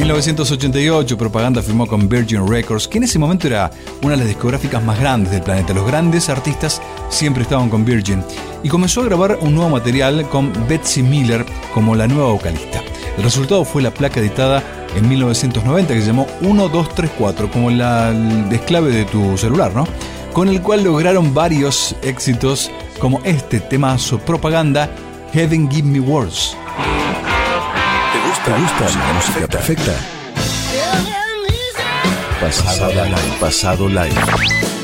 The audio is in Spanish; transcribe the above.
1988, Propaganda firmó con Virgin Records, que en ese momento era una de las discográficas más grandes del planeta. Los grandes artistas siempre estaban con Virgin. Y comenzó a grabar un nuevo material con Betsy Miller como la nueva vocalista. El resultado fue la placa editada en 1990 que se llamó 1234, como el desclave de tu celular, ¿no? Con el cual lograron varios éxitos como este temazo Propaganda, Heaven Give Me Words. ¿Te gusta la música perfecta? Pasado live.